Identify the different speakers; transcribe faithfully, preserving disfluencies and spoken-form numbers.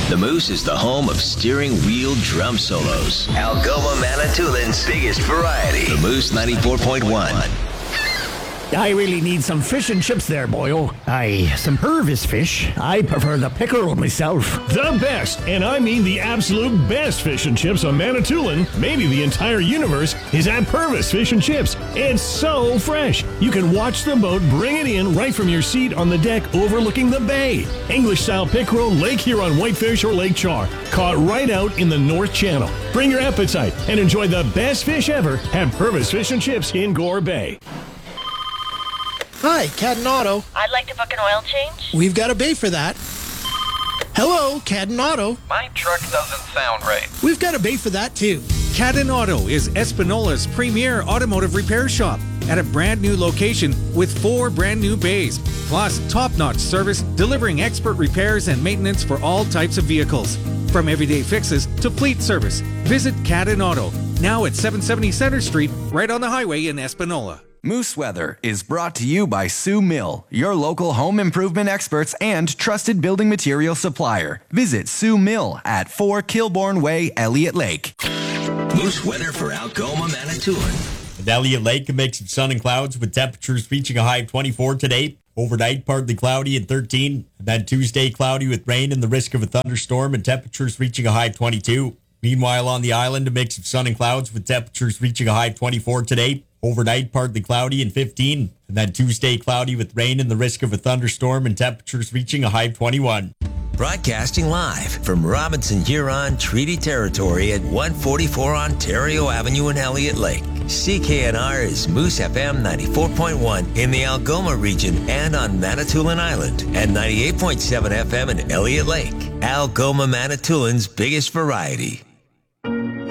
Speaker 1: The Moose is the home of steering wheel drum solos. Algoma Manitoulин's biggest variety. The Moose ninety-four point one.
Speaker 2: I really need some fish and chips there, boyo. Aye, some Purvis fish. I prefer the pickerel myself.
Speaker 3: The best, and I mean the absolute best fish and chips on Manitoulin, maybe the entire universe, is at Purvis Fish and Chips. It's so fresh. You can watch the boat bring it in right from your seat on the deck overlooking the bay. English-style pickerel, Lake Huron whitefish, or Lake Char, caught right out in the North Channel. Bring your appetite and enjoy the best fish ever at Purvis Fish and Chips in Gore Bay.
Speaker 4: Hi, Cadden Auto.
Speaker 5: I'd like to book an oil change.
Speaker 4: We've got a bay for that. Hello, Cadden Auto.
Speaker 6: My truck doesn't sound right.
Speaker 4: We've got a bay for that too.
Speaker 7: Cadden Auto is Espinola's premier automotive repair shop at a brand new location with four brand new bays, plus top-notch service delivering expert repairs and maintenance for all types of vehicles. From everyday fixes to fleet service, visit Cadden Auto, now at seven seventy Center Street, right on the highway in Espinola.
Speaker 8: Moose Weather is brought to you by Sue Mill, your local home improvement experts and trusted building material supplier. Visit Sue Mill at four Kilbourne Way, Elliott Lake.
Speaker 1: Moose weather for Algoma Manitoulin.
Speaker 9: At Elliott Lake, a mix of sun and clouds with temperatures reaching a high of twenty-four today. Overnight, partly cloudy at thirteen. And then Tuesday, cloudy with rain and the risk of a thunderstorm and temperatures reaching a high of twenty-two. Meanwhile, on the island, a mix of sun and clouds with temperatures reaching a high of twenty-four today. Overnight, partly cloudy and fifteen. And then Tuesday, cloudy with rain and the risk of a thunderstorm and temperatures reaching a high of twenty-one.
Speaker 1: Broadcasting live from Robinson Huron Treaty Territory at one forty-four Ontario Avenue in Elliott Lake. C K N R is Moose F M ninety-four point one in the Algoma region and on Manitoulin Island, and ninety-eight point seven F M in Elliott Lake. Algoma Manitoulin's biggest variety.